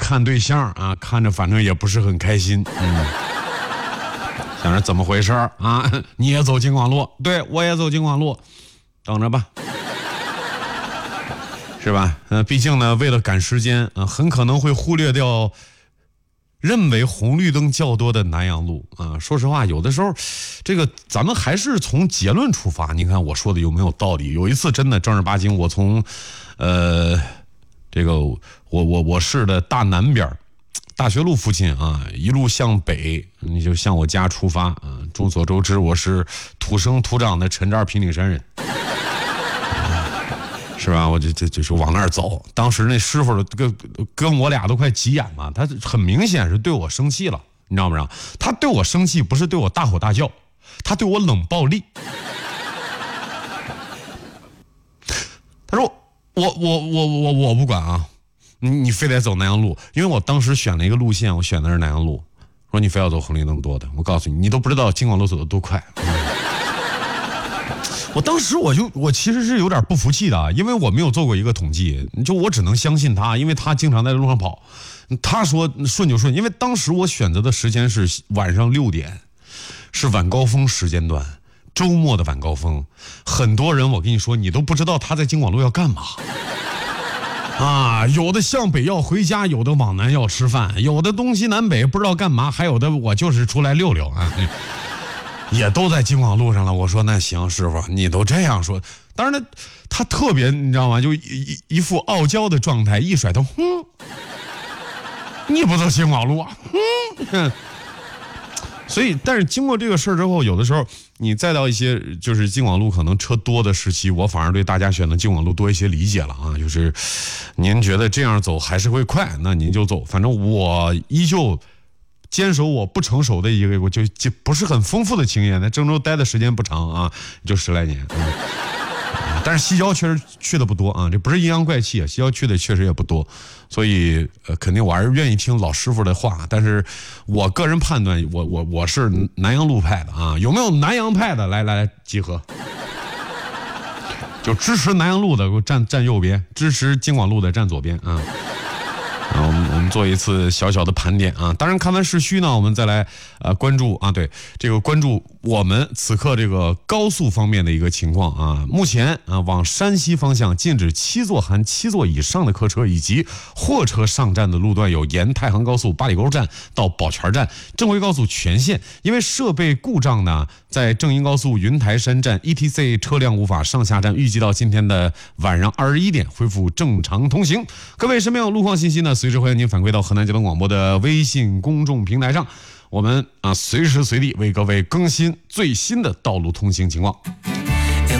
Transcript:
看对象啊，看着反正也不是很开心，想着怎么回事啊？你也走京广路，对我也走京广路，等着吧，是吧？毕竟呢，为了赶时间啊，很可能会忽略掉认为红绿灯较多的南阳路啊。说实话，有的时候，这个咱们还是从结论出发。你看我说的有没有道理？有一次真的正儿八经，我从，这个我市的大南边。大学路附近啊，一路向北，你就向我家出发啊。众所周知，我是土生土长的陈寨平顶山人，是吧？我就往那儿走。当时那师傅跟我俩都快急眼了，他很明显是对我生气了，你知道不知道？他对我生气不是对我大吼大叫，他对我冷暴力。他说我不管啊。你非得走南阳路，因为我当时选了一个路线，我选的是南阳路。说你非要走红绿灯多的，我告诉你，你都不知道京广路走的多快。我当时我其实是有点不服气的，因为我没有做过一个统计，就我只能相信他，因为他经常在路上跑。他说顺就顺，因为当时我选择的时间是晚上6点，是晚高峰时间段，周末的晚高峰，很多人我跟你说，你都不知道他在京广路要干嘛。啊，有的向北要回家，有的往南要吃饭，有的东西南北不知道干嘛，还有的我就是出来溜溜啊，也都在京广路上了。我说那行，师傅你都这样说，当然他特别你知道吗？就一副傲娇的状态，一甩头，你不走京广路啊，所以，但是经过这个事儿之后，有的时候你再到一些就是京广路可能车多的时期，我反而对大家选择京广路多一些理解了啊。就是您觉得这样走还是会快，那您就走。反正我依旧坚守我不成熟的一个，我就不是很丰富的经验。在郑州待的时间不长啊，就10来年。但是西郊确实去的不多啊，这不是阴阳怪气啊，西郊去的确实也不多，所以肯定我还是愿意听老师傅的话。但是我个人判断，我是南阳路派的啊，有没有南阳派的来集合？就支持南阳路的给我站右边，支持京广路的站左边啊。我们做一次小小的盘点啊，当然看完市区呢，我们再来关注啊，对这个关注我们此刻这个高速方面的一个情况啊。目前啊，往山西方向禁止7座含7座以上的客车以及货车上站的路段有沿太行高速八里沟站到宝泉站，正规高速全线因为设备故障呢，在正营高速云台山站 ETC 车辆无法上下站，预计到今天的晚上21点恢复正常通行。各位身边有路况信息呢，随时欢迎您反馈到河南交通广播的微信公众平台上，我们随时随地为各位更新最新的道路通行情况。